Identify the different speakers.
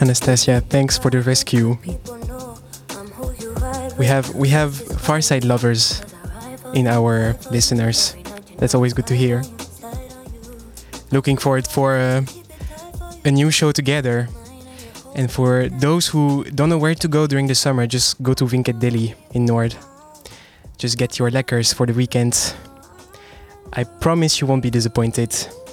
Speaker 1: Anastasia. Thanks for the rescue. We have Farside lovers in our listeners. That's always good to hear. Looking forward for a new show together. And for those who don't know where to go during the summer, just go to Winket Delhi in Nord. Just get your lekkers for the weekend. I promise you won't be disappointed.